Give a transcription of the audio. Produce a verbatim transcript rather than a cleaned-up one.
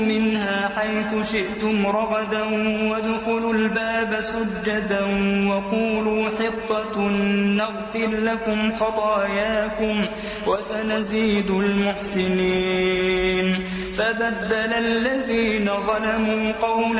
منها حيث شئتم رغدا وادخلوا الباب سجدا وقولوا حطة نغفر لكم خطاياكم وسنزيد المحسنين. فبدل الذين ظلموا قولا